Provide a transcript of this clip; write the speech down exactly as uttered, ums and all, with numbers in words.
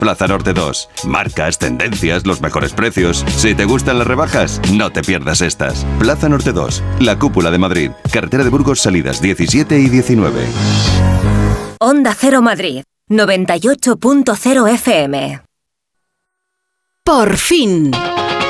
Plaza Norte dos. Marcas, tendencias, los mejores precios. Si te gustan las rebajas, no te pierdas estas. Plaza Norte dos, la cúpula de Madrid. Carretera de Burgos, salidas diecisiete y diecinueve. Onda Cero Madrid, noventa y ocho punto cero F M. Por fin.